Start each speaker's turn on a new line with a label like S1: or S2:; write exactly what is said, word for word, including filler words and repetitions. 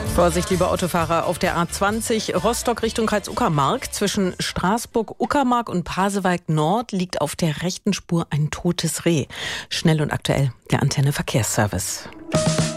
S1: Vorsicht, liebe Autofahrer, auf der A zwanzig Rostock Richtung Kreuz-Uckermark. Zwischen Straßburg-Uckermark und Pasewalk Nord liegt auf der rechten Spur ein totes Reh. Schnell und aktuell der Antenne Verkehrsservice.